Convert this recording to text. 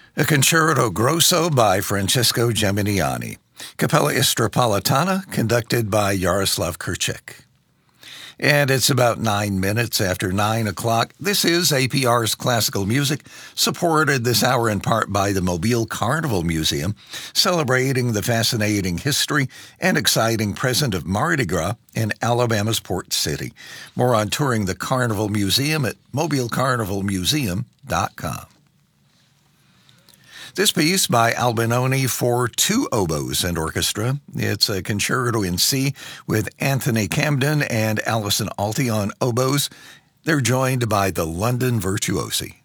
A Concerto Grosso by Francesco Geminiani. Capella Istropolitana, conducted by Jaroslav Kurchik. And it's about 9 minutes after 9 o'clock. This is APR's Classical Music, supported this hour in part by the Mobile Carnival Museum, celebrating the fascinating history and exciting present of Mardi Gras in Alabama's Port City. More on touring the Carnival Museum at mobilecarnivalmuseum.com. This piece by Albinoni for two oboes and orchestra. It's a concerto in C with Anthony Camden and Alison Alty on oboes. They're joined by the London Virtuosi.